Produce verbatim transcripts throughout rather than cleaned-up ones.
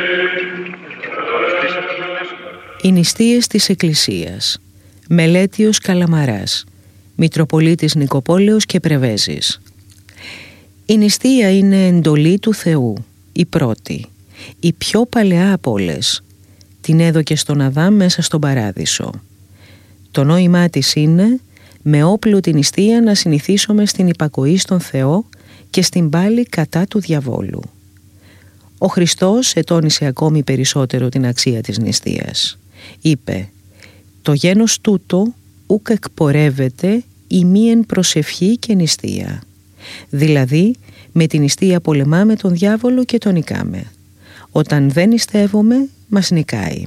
Οι νηστείες της Εκκλησίας. Μελέτιος Καλαμαράς, Μητροπολίτης Νικοπόλεως και Πρεβέζης. Η νηστεία είναι εντολή του Θεού, η πρώτη, η πιο παλαιά από όλες. Την έδωκε στον Αδάμ μέσα στον Παράδεισο. Το νόημά της είναι με όπλο την νηστεία να συνηθίσουμε στην υπακοή στον Θεό και στην πάλη κατά του διαβόλου. Ο Χριστός ετώνησε ακόμη περισσότερο την αξία της νηστείας. Είπε «Το γένος τούτο ουκ εκπορεύεται ημίεν προσευχή και νηστεία». Δηλαδή με την νηστεία πολεμάμε τον διάβολο και τον νικάμε. Όταν δεν νηστεύουμε μας νικάει.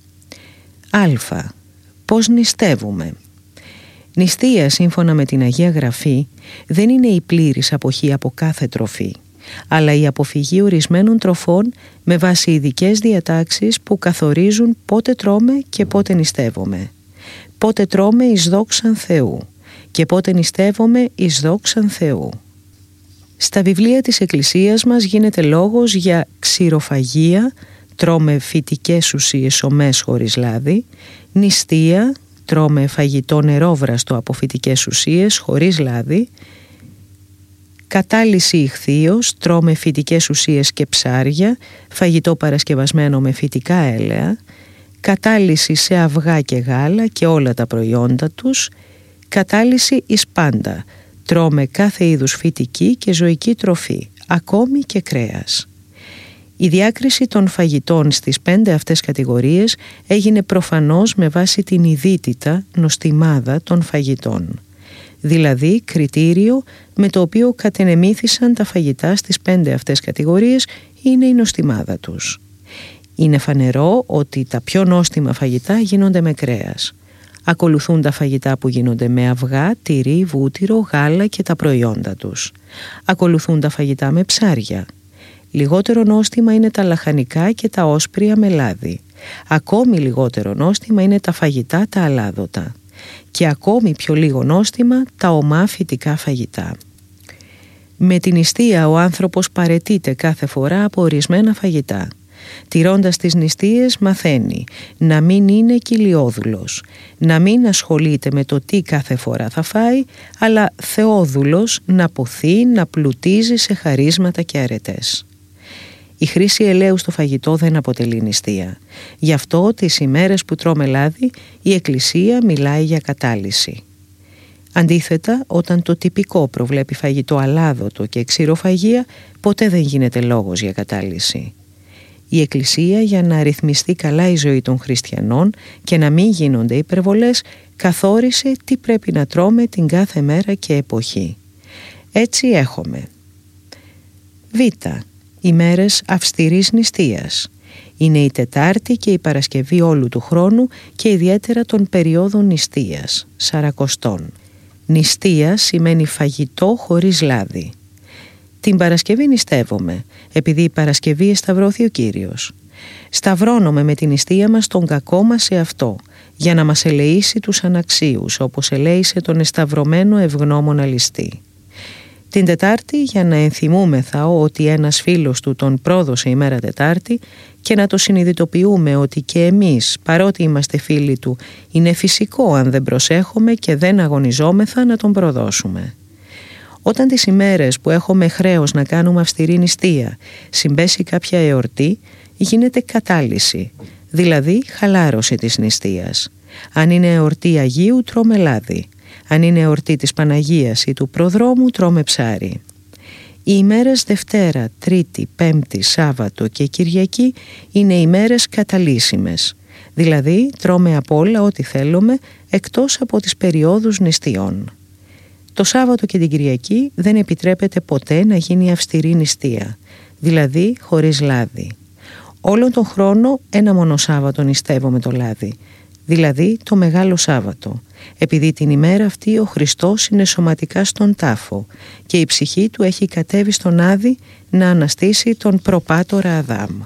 Α. Πώς νηστεύουμε? Νηστεία σύμφωνα με την Αγία Γραφή δεν είναι η πλήρης αποχή από κάθε τροφή, αλλά η αποφυγή ορισμένων τροφών με βάση ειδικές διατάξεις που καθορίζουν πότε τρώμε και πότε νηστεύουμε. Πότε τρώμε εις δόξαν Θεού και πότε νηστεύουμε εις δόξαν Θεού. Στα βιβλία της Εκκλησίας μας γίνεται λόγος για ξηροφαγία, τρώμε φυτικές ουσίες ομές χωρίς λάδι, νηστεία, τρώμε φαγητό νερόβραστο από φυτικές ουσίες χωρίς λάδι, κατάλυση ηχθείως, τρώμε φυτικές ουσίες και ψάρια, φαγητό παρασκευασμένο με φυτικά έλαια, κατάλυση σε αυγά και γάλα και όλα τα προϊόντα τους, κατάλυση εις πάντα, τρώμε κάθε είδους φυτική και ζωική τροφή, ακόμη και κρέας. Η διάκριση των φαγητών στις πέντε αυτές κατηγορίες έγινε προφανώς με βάση την ειδίτητα νοστιμάδα των φαγητών. Δηλαδή κριτήριο με το οποίο κατενεμήθησαν τα φαγητά στις πέντε αυτές κατηγορίες είναι η νοστιμάδα τους. Είναι φανερό ότι τα πιο νόστιμα φαγητά γίνονται με κρέας. Ακολουθούν τα φαγητά που γίνονται με αυγά, τυρί, βούτυρο, γάλα και τα προϊόντα τους. Ακολουθούν τα φαγητά με ψάρια. Λιγότερο νόστιμα είναι τα λαχανικά και τα όσπρια με λάδι. Ακόμη λιγότερο νόστιμα είναι τα φαγητά τα αλάδοτα. Και ακόμη πιο λίγο νόστιμα τα ομά φυτικά φαγητά. Με την νηστεία ο άνθρωπος παραιτείται κάθε φορά από ορισμένα φαγητά. Τηρώντας τις νηστείες μαθαίνει να μην είναι κοιλιόδουλος, να μην ασχολείται με το τι κάθε φορά θα φάει, αλλά θεόδουλος να ποθεί, να πλουτίζει σε χαρίσματα και αρετές. Η χρήση ελαίου στο φαγητό δεν αποτελεί νηστεία. Γι' αυτό τις ημέρες που τρώμε λάδι η Εκκλησία μιλάει για κατάλυση. Αντίθετα, όταν το τυπικό προβλέπει φαγητό αλάδοτο και ξηροφαγία, ποτέ δεν γίνεται λόγος για κατάλυση. Η Εκκλησία, για να ρυθμιστεί καλά η ζωή των χριστιανών και να μην γίνονται υπερβολές, καθόρισε τι πρέπει να τρώμε την κάθε μέρα και εποχή. Έτσι έχουμε Β. Ημέρες αυστηρής νηστείας. Είναι η Τετάρτη και η Παρασκευή όλου του χρόνου και ιδιαίτερα των περιόδων νηστείας, Σαρακοστών. Νηστεία σημαίνει φαγητό χωρίς λάδι. Την Παρασκευή νηστεύομαι, επειδή η Παρασκευή εσταυρώθη ο Κύριος. Σταυρώνομαι με την νηστεία μας τον κακό μας σε αυτό, για να μας ελεήσει τους αναξίους, όπως ελέησε τον εσταυρωμένο ευγνώμονα ληστή. Την Τετάρτη, για να ενθυμούμεθα ότι ένας φίλος του τον πρόδωσε ημέρα Τετάρτη και να το συνειδητοποιούμε ότι και εμείς, παρότι είμαστε φίλοι του, είναι φυσικό αν δεν προσέχουμε και δεν αγωνιζόμεθα να τον προδώσουμε. Όταν τις ημέρες που έχουμε χρέος να κάνουμε αυστηρή νηστεία συμπέσει κάποια εορτή, γίνεται κατάλυση, δηλαδή χαλάρωση της νηστείας. Αν είναι εορτή Αγίου, τρώμε λάδι. Αν είναι εορτή της Παναγίας ή του προδρόμου, τρώμε ψάρι. Οι ημέρες Δευτέρα, Τρίτη, Πέμπτη, Σάββατο και Κυριακή είναι ημέρες καταλύσιμες. Δηλαδή τρώμε από όλα ό,τι θέλουμε εκτός από τις περιόδους νηστειών. Το Σάββατο και την Κυριακή δεν επιτρέπεται ποτέ να γίνει αυστηρή νηστεία, δηλαδή χωρίς λάδι. Όλον τον χρόνο ένα μόνο Σάββατο νηστεύομαι το λάδι, δηλαδή το Μεγάλο Σάββατο, επειδή την ημέρα αυτή ο Χριστός είναι σωματικά στον τάφο και η ψυχή του έχει κατέβει στον Άδη να αναστήσει τον προπάτορα Αδάμ.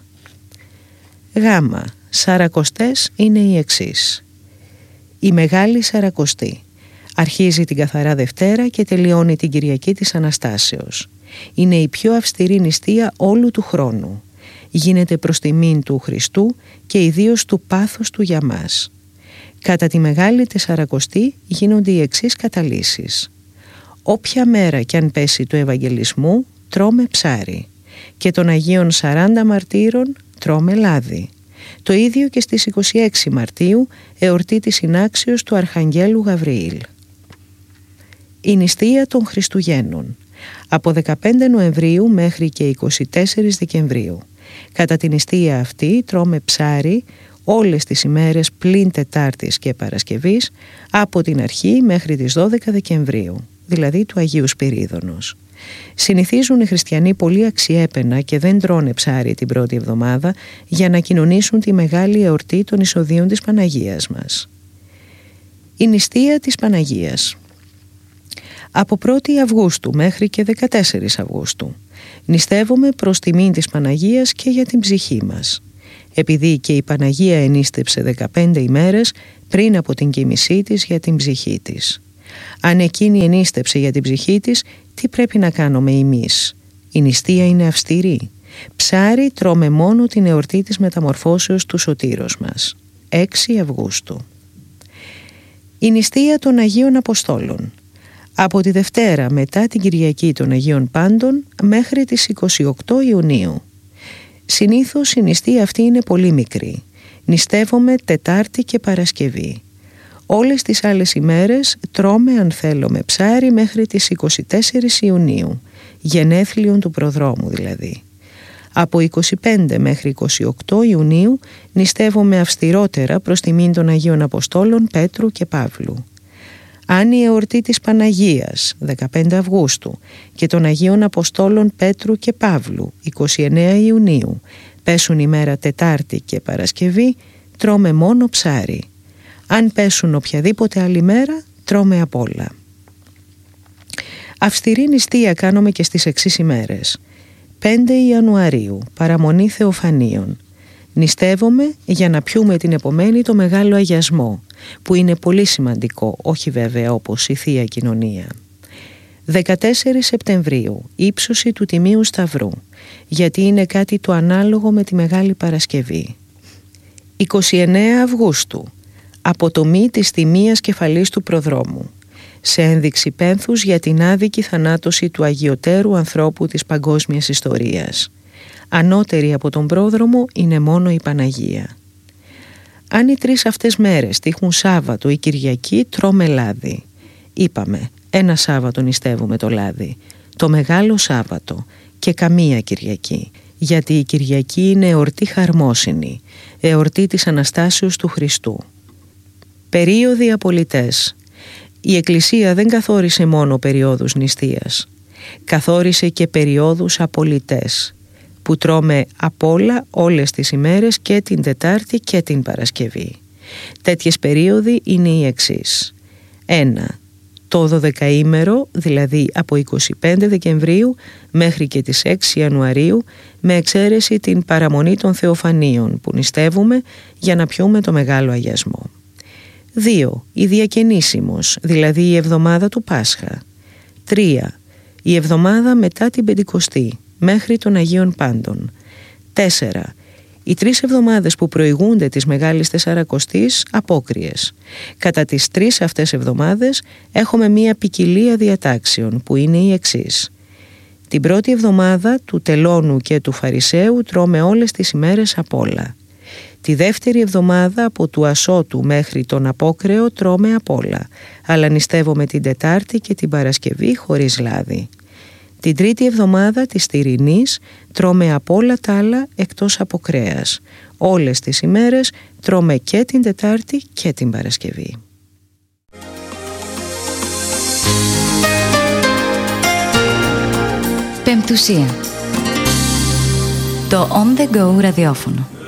Γάμα. Σαρακοστές είναι οι εξής. Η Μεγάλη Σαρακοστή αρχίζει την Καθαρά Δευτέρα και τελειώνει την Κυριακή της Αναστάσεως. Είναι η πιο αυστηρή νηστεία όλου του χρόνου. Γίνεται προς τιμήν του Χριστού και ιδίως του πάθους του για μας. Κατά τη Μεγάλη Τεσσαρακοστή γίνονται οι εξής καταλύσεις. Όποια μέρα κι αν πέσει του Ευαγγελισμού τρώμε ψάρι και των Αγίων Σαράντα Μαρτύρων τρώμε λάδι. Το ίδιο και στις είκοσι έξι Μαρτίου, εορτή της συνάξεως του Αρχαγγέλου Γαβριήλ. Η νηστεία των Χριστουγέννων από δεκαπέντε Νοεμβρίου μέχρι και είκοσι τέσσερις Δεκεμβρίου. Κατά την νηστεία αυτή τρώμε ψάρι όλες τις ημέρες πλην Τετάρτης και Παρασκευής από την αρχή μέχρι τις δώδεκα Δεκεμβρίου, δηλαδή του Αγίου Σπυρίδωνος. Συνηθίζουν οι χριστιανοί πολύ αξιέπαινα και δεν τρώνε ψάρι την πρώτη εβδομάδα για να κοινωνήσουν τη μεγάλη εορτή των εισοδίων της Παναγίας μας. Η νηστεία της Παναγίας από πρώτη Αυγούστου μέχρι και δεκατέσσερις Αυγούστου. Νηστεύουμε προς τιμήν της Παναγίας και για την ψυχή μας. Επειδή και η Παναγία ενίστεψε δεκαπέντε ημέρες πριν από την κοιμησή της για την ψυχή της. Αν εκείνη ενίστεψε για την ψυχή της, τι πρέπει να κάνουμε εμείς? Η νηστεία είναι αυστηρή. Ψάρι τρώμε μόνο την εορτή της μεταμορφώσεως του σωτήρος μας. έξι Αυγούστου. Η νηστεία των Αγίων Αποστόλων. Από τη Δευτέρα μετά την Κυριακή των Αγίων Πάντων μέχρι τις είκοσι οκτώ Ιουνίου. Συνήθως η νηστεία αυτή είναι πολύ μικρή. Νηστεύομαι Τετάρτη και Παρασκευή. Όλες τις άλλες ημέρες τρώμε αν θέλουμε ψάρι μέχρι τις είκοσι τέσσερις Ιουνίου, γενέθλιον του προδρόμου δηλαδή. Από είκοσι πέντε μέχρι είκοσι οκτώ Ιουνίου νηστεύομαι αυστηρότερα προς τιμήν των Αγίων Αποστόλων Πέτρου και Παύλου. Αν η εορτή της Παναγίας, δεκαπέντε Αυγούστου, και των Αγίων Αποστόλων Πέτρου και Παύλου, είκοσι εννέα Ιουνίου, πέσουν ημέρα Τετάρτη και Παρασκευή, τρώμε μόνο ψάρι. Αν πέσουν οποιαδήποτε άλλη μέρα, τρώμε απ' όλα. Αυστηρή νηστεία κάνουμε και στις εξής ημέρες. πέντε Ιανουαρίου, παραμονή Θεοφανίων. Νηστεύομαι για να πιούμε την επομένη το Μεγάλο Αγιασμό, που είναι πολύ σημαντικό, όχι βέβαια όπως η Θεία Κοινωνία. δεκατέσσερις Σεπτεμβρίου, ύψωση του Τιμίου Σταυρού, γιατί είναι κάτι το ανάλογο με τη Μεγάλη Παρασκευή. είκοσι εννέα Αυγούστου, αποτομή της τιμίας κεφαλής του προδρόμου, σε ένδειξη πένθους για την άδικη θανάτωση του αγιωτέρου ανθρώπου της παγκόσμιας ιστορίας. Ανώτερη από τον πρόδρομο είναι μόνο η Παναγία. Αν οι τρεις αυτές μέρες τύχουν Σάββατο ή Κυριακή, τρώμε λάδι. Είπαμε, ένα Σάββατο νηστεύουμε το λάδι, το Μεγάλο Σάββατο και καμία Κυριακή, γιατί η Κυριακή είναι εορτή χαρμόσυνη, εορτή της Αναστάσεως του Χριστού. Περίοδοι απολυτές. Η Εκκλησία δεν καθόρισε μόνο περιόδους νηστείας, καθόρισε και περιόδους απολυτές, που τρώμε απ' όλα όλες τις ημέρες και την Τετάρτη και την Παρασκευή. Τέτοιες περίοδοι είναι οι εξής. ένα. Το δωδεκαήμερο, δηλαδή από είκοσι πέντε Δεκεμβρίου μέχρι και τις έξι Ιανουαρίου, με εξαίρεση την παραμονή των Θεοφανίων που νηστεύουμε για να πιούμε το Μεγάλο Αγιασμό. δύο. Η Διακαινήσιμος, δηλαδή η εβδομάδα του Πάσχα. τρία. Η εβδομάδα μετά την Πεντηκοστή, μέχρι των Αγίων Πάντων. τέσσερα. Οι τρεις εβδομάδες που προηγούνται της Μεγάλης Τεσσαρακοστής, απόκριες. Κατά τις τρεις αυτές εβδομάδες έχουμε μία ποικιλία διατάξεων που είναι οι εξής. Την πρώτη εβδομάδα του Τελώνου και του Φαρισαίου τρώμε όλες τις ημέρες απ' όλα. Τη δεύτερη εβδομάδα από του Ασώτου μέχρι τον Απόκρεο τρώμε απ' όλα, αλλά νηστεύουμε την Τετάρτη και την Παρασκευή χωρίς λάδι. Την τρίτη εβδομάδα της Τυρινής τρώμε απ' όλα τα άλλα εκτός από κρέας. Όλες τις ημέρες τρώμε και την Τετάρτη και την Παρασκευή. Πεμπτουσία. Το On The Go ραδιόφωνο.